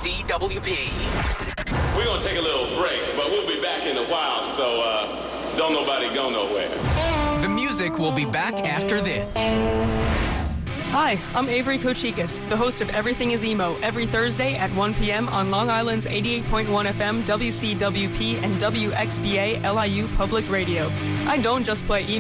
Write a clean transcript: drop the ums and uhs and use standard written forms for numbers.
WCWP. We're going to take a little break, but we'll be back in a while, so don't nobody go nowhere. The music will be back after this. Hi, I'm Avery Kochikis, the host of Everything is Emo, every Thursday at 1 p.m. on Long Island's 88.1 FM, WCWP, and WXBA LIU Public Radio. I don't just play emo.